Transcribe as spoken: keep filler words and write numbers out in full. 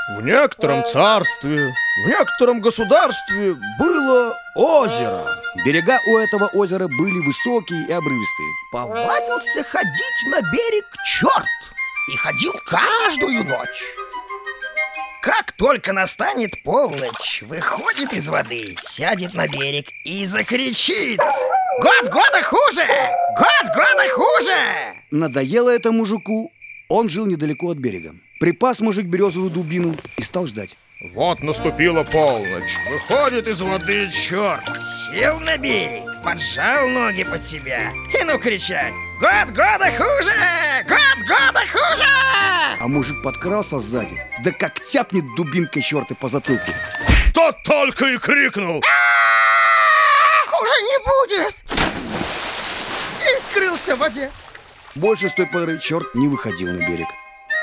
В некотором царстве, в некотором государстве было озеро. Берега у этого озера были высокие и обрывистые. Повадился ходить на берег черт. И ходил каждую ночь. Как только настанет полночь, выходит из воды, сядет на берег и закричит: «Год года хуже! Год года хуже!» Надоело это мужику, он жил недалеко от берега. Припас мужик березовую дубину и стал ждать. Вот наступила полночь. Выходит из воды черт. Сел на берег, поджал ноги под себя и ну кричать: «Год года хуже! Год года хуже!» А мужик подкрался сзади, да как тяпнет дубинкой черта по затылку. Тот только и крикнул: «Хуже не будет!» И скрылся в воде. Больше с той поры черт не выходил на берег.